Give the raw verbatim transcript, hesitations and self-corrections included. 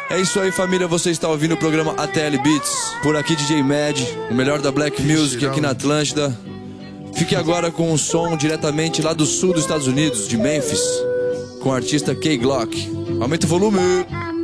É isso aí, família, você está ouvindo o programa A T L Beats. Por aqui, D J Mad, o melhor da Black Music aqui na Atlântida. Fique agora com um som diretamente lá do sul dos Estados Unidos, de Memphis, com o artista K-Glock. Aumenta o volume.